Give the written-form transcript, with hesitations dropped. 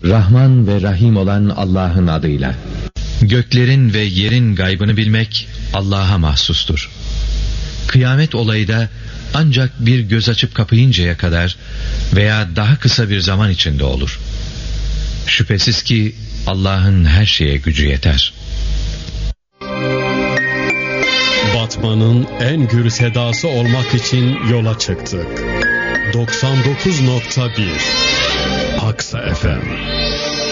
Rahman ve Rahim olan Allah'ın adıyla. Göklerin ve yerin gaybını bilmek Allah'a mahsustur. Kıyamet olayı da ancak bir göz açıp kapayıncaya kadar veya daha kısa bir zaman içinde olur. Şüphesiz ki Allah'ın her şeye gücü yeter. Batman'ın en gür sedası olmak için yola çıktık. 99.1 Aksa FM.